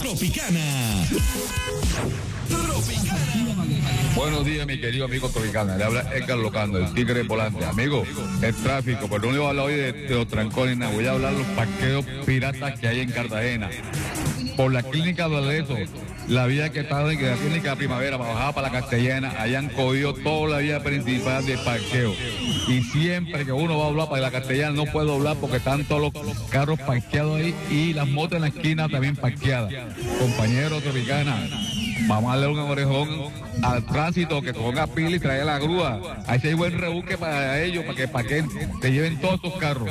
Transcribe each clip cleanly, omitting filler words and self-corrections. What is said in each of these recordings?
Tropicana. Buenos días, mi querido amigo Tropicana. Le habla Edgar Locando, el tigre volante. Amigo, el tráfico, pero no voy a hablar hoy de los trancones, nada. Voy a hablar de los parqueos piratas que hay en Cartagena. Por la clínica de Aleto, la vía que está en la clínica Primavera, para bajar para la Castellana, hayan cogido toda la vía principal de parqueo. Y siempre que uno va a hablar para la Castellana, no puedo hablar porque están todos los carros parqueados ahí y las motos en la esquina también parqueadas. Compañero Tropicana, vamos a darle un orejón al tránsito, que ponga pila y traiga la grúa. Ahí sí hay buen rebusque para ellos, para que te lleven todos estos carros.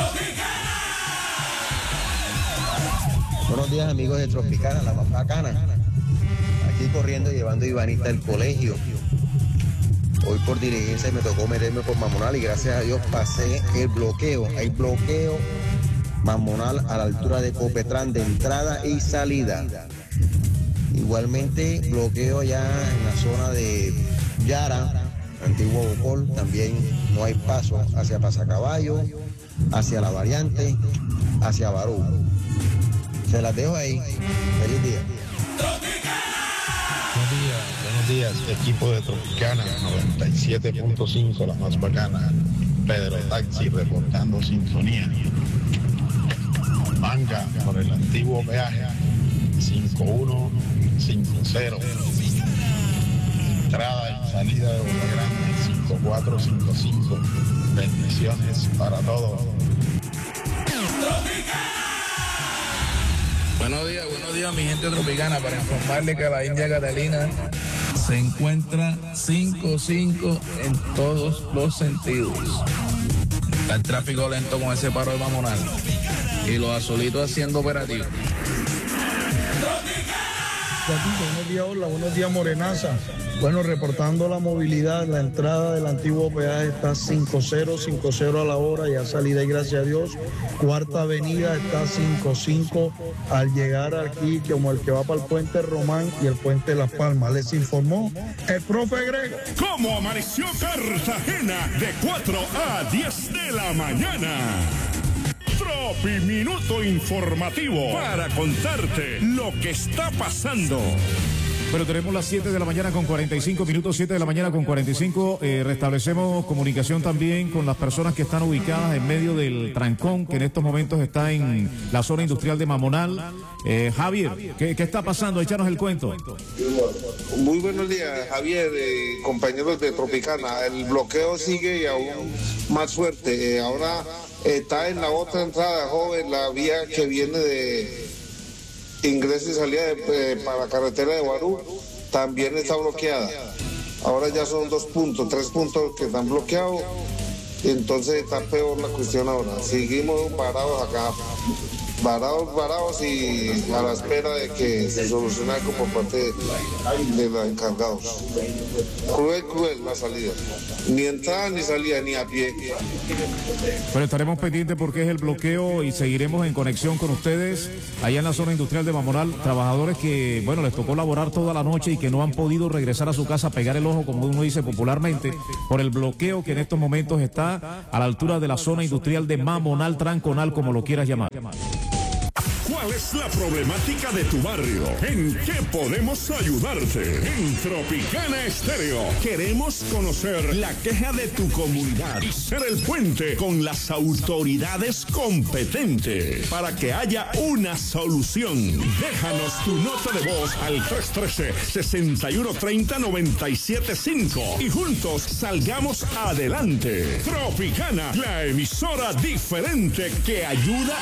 Buenos días, amigos de Tropicana, la más bacana. Aquí corriendo, llevando a Ivanita al colegio. Hoy por diligencia me tocó meterme por Mamonal y gracias a Dios pasé el bloqueo. Hay bloqueo Mamonal a la altura de Copetrán de entrada y salida. Igualmente bloqueo ya en la zona de Yara, Antiguo Bocol, también no hay paso hacia Pasacaballo, hacia la variante, hacia Barú. Se las dejo ahí. Feliz día. Buenos días, equipo de Tropicana 97.5, la más bacana. Pedro Taxi reportando sintonía. Manga por el antiguo peaje 5150. Entrada y salida de Boca Grande 5455. Bendiciones para todos. Buenos días, mi gente tropicana, para informarle que la India Catalina se encuentra 5-5 en todos los sentidos. Está el tráfico lento con ese paro de Mamonal y los azulitos haciendo operativos. Buenos días, hola, buenos días, Morenaza. Bueno, reportando la movilidad, la entrada del antiguo peaje está 5-0 a la hora, ya salida y gracias a Dios. Cuarta avenida está 5-5 al llegar aquí, como el que va para el puente Román y el puente Las Palmas. Les informó el profe Grego. ¿Cómo amaneció Cartagena? De 4 a 10 de la mañana. Tropi Minuto Informativo para contarte lo que está pasando. Pero tenemos las 7 de la mañana con 45 minutos, 7 de la mañana con 45. Restablecemos comunicación también con las personas que están ubicadas en medio del trancón, que en estos momentos está en la zona industrial de Mamonal. Javier, ¿qué está pasando? Échanos el cuento. Muy buenos días, Javier, compañeros de Tropicana. El bloqueo sigue y aún más fuerte. Ahora está en la otra entrada, joven, la vía que viene de ingreso y salida para la carretera de Barú, también está bloqueada. Ahora ya son 2 puntos, 3 puntos que están bloqueados, entonces está peor la cuestión ahora. Seguimos varados acá, varados y a la espera de que se solucione algo por parte de los encargados. Cruel la salida. Ni entrada ni salida, ni a pie. Pero estaremos pendientes porque es el bloqueo y seguiremos en conexión con ustedes allá en la zona industrial de Mamonal. Trabajadores que, bueno, les tocó laborar toda la noche y que no han podido regresar a su casa a pegar el ojo, como uno dice popularmente, por el bloqueo que en estos momentos está a la altura de la zona industrial de Mamonal, Tranconal, como lo quieras llamar. ¿Cuál es la problemática de tu barrio? ¿En qué podemos ayudarte? En Tropicana Estéreo queremos conocer la queja de tu comunidad y ser el puente con las autoridades competentes para que haya una solución. Déjanos tu nota de voz al 313-6130-975 y juntos salgamos adelante. Tropicana, la emisora diferente que ayuda